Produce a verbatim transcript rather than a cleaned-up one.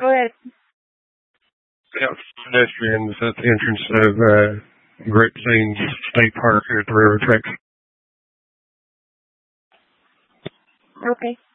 ahead. Yeah, pedestrians at the entrance of uh, Great Plains State Park at the railroad tracks. Okay.